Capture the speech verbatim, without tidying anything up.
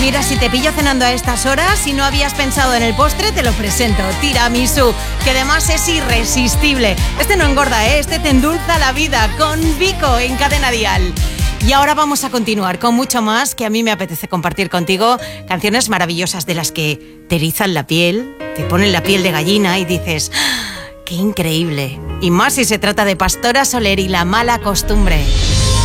Mira, si te pillo cenando a estas horas, si no habías pensado en el postre, te lo presento. Tiramisú, que además es irresistible. Este no engorda, ¿eh? Este te endulza la vida con Vico en Cadena Dial. Y ahora vamos a continuar con mucho más que a mí me apetece compartir contigo. Canciones maravillosas de las que te erizan la piel, te ponen la piel de gallina y dices, ¡ah, qué increíble! Y más si se trata de Pastora Soler y La mala costumbre.